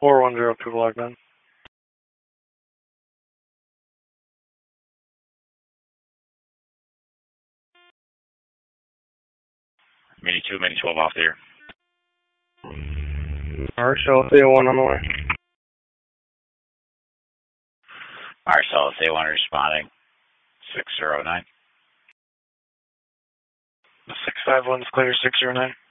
4102 logged in. Mini 2, Mini 12 off there. Marshall, CA1 on the way. Marcellus A1 responding. 609. 651's clear, 609.